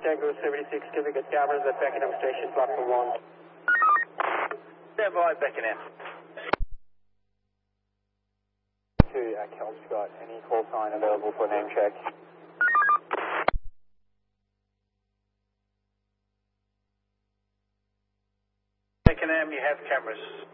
Tango 76, can we get cameras at Beckenham Station, platform 1? Stand by, Beckenham. 2 at Kelmscott, any call sign available for name check? Beckenham, you have cameras.